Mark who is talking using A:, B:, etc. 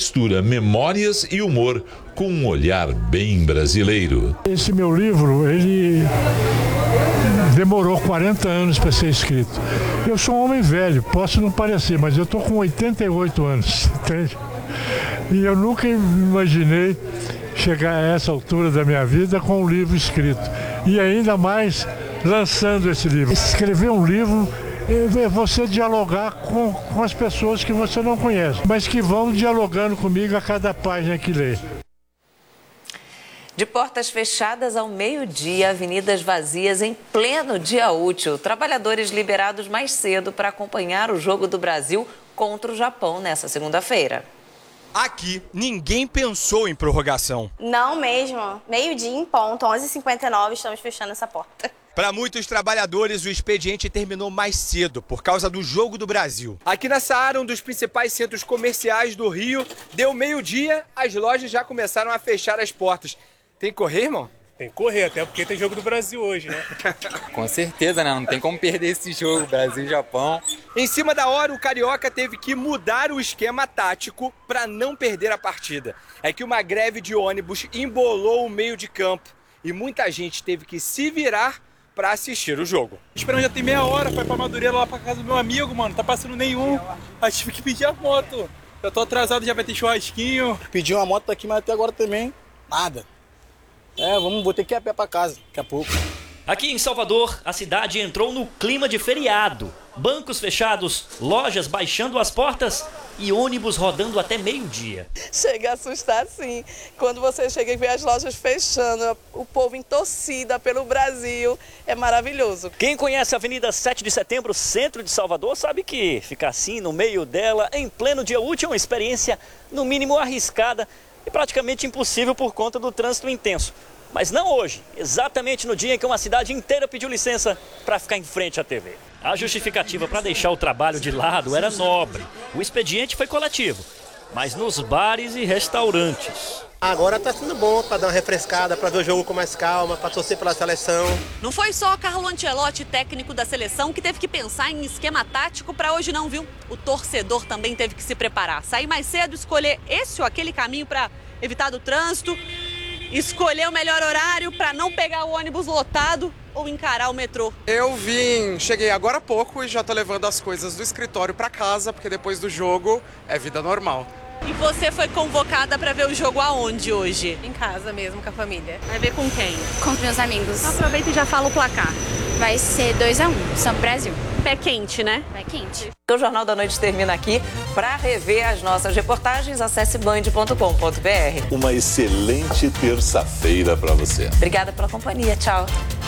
A: mistura memórias e humor com um olhar bem brasileiro.
B: Esse meu livro, ele demorou 40 anos para ser escrito. Eu sou um homem velho, posso não parecer, mas eu estou com 88 anos, entende? E eu nunca imaginei chegar a essa altura da minha vida com um livro escrito. E ainda mais lançando esse livro. Escrever um livro é você dialogar com as pessoas que você não conhece, mas que vão dialogando comigo a cada página que lê.
C: De portas fechadas ao meio-dia, avenidas vazias em pleno dia útil. Trabalhadores liberados mais cedo para acompanhar o jogo do Brasil contra o Japão nessa segunda-feira.
D: Aqui, ninguém pensou em prorrogação.
E: Não mesmo. Meio-dia em ponto, 11h59, estamos fechando essa porta.
D: Para muitos trabalhadores, o expediente terminou mais cedo, por causa do Jogo do Brasil. Aqui na Saara, um dos principais centros comerciais do Rio, deu meio-dia, as lojas já começaram a fechar as portas. Tem que correr, irmão?
F: Tem que correr, até porque tem Jogo do Brasil hoje, né?
G: Com certeza, né? Não tem como perder esse jogo, Brasil e Japão.
D: Em cima da hora, o Carioca teve que mudar o esquema tático para não perder a partida. É que uma greve de ônibus embolou o meio de campo e muita gente teve que se virar para assistir o jogo.
F: Esperando já tem meia hora pra ir pra Madureira, lá pra casa do meu amigo, mano. Tá passando nenhum. Aí tive que pedir a moto. Eu tô atrasado, já vai ter churrasquinho.
H: Pedi uma moto aqui, mas até agora também nada. Vou ter que ir a pé pra casa daqui a pouco.
I: Aqui em Salvador, a cidade entrou no clima de feriado. Bancos fechados, lojas baixando as portas e ônibus rodando até meio-dia.
J: Chega a assustar, sim. Quando você chega e vê as lojas fechando, o povo em torcida pelo Brasil, é maravilhoso.
I: Quem conhece a Avenida 7 de Setembro, centro de Salvador, sabe que ficar assim no meio dela, em pleno dia útil, é uma experiência no mínimo arriscada e praticamente impossível por conta do trânsito intenso. Mas não hoje, exatamente no dia em que uma cidade inteira pediu licença para ficar em frente à TV. A justificativa para deixar o trabalho de lado era nobre. O expediente foi coletivo, mas nos bares e restaurantes.
H: Agora tá sendo bom para dar uma refrescada, para ver o jogo com mais calma, para torcer pela seleção.
K: Não foi só Carlo Ancelotti, técnico da seleção, que teve que pensar em esquema tático para hoje não, viu? O torcedor também teve que se preparar. Sair mais cedo, escolher esse ou aquele caminho para evitar do trânsito, escolher o melhor horário para não pegar o ônibus lotado ou encarar o metrô.
L: Cheguei agora há pouco e já tô levando as coisas do escritório para casa, porque depois do jogo é vida normal.
K: E você foi convocada para ver o jogo aonde hoje?
E: Em casa mesmo, com a família.
K: Vai ver com quem?
E: Com os meus amigos.
K: Aproveita e já fala o placar.
E: Vai ser 2-1, São Brasil.
K: Pé quente, né?
E: Pé quente.
C: O Jornal da Noite termina aqui. Para rever as nossas reportagens, acesse band.com.br.
A: Uma excelente terça-feira para você.
C: Obrigada pela companhia. Tchau.